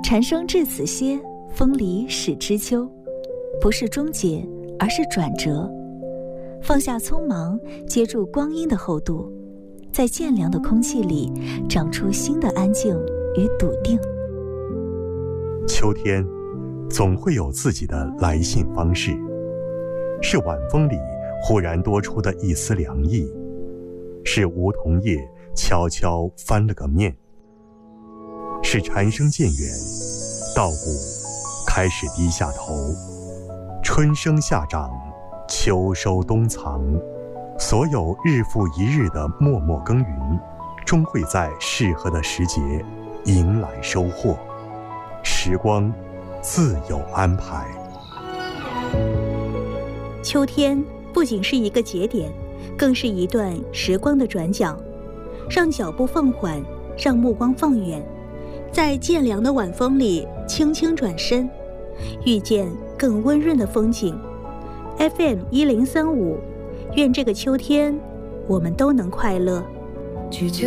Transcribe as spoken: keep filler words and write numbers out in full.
蝉声至此歇，风里始知秋。不是终结，而是转折。放下匆忙，接住光阴的厚度，在渐凉的空气里长出新的安静与笃定。 秋天总会有自己的来信方式，是晚风里忽然多出的一丝凉意，是梧桐叶悄悄翻了个面，是蝉声渐远，稻谷开始低下头，春生夏长，秋收冬藏，所有日复一日的默默耕耘，终会在适合的时节迎来收获。时光自有安排。 秋天不仅是一个节点，更是一段时光的转角，让脚步放缓，让目光放远，在渐凉的晚风里轻轻转身，遇见更温润的风景。 F M 一零三五，愿这个秋天我们都能快乐。 去秋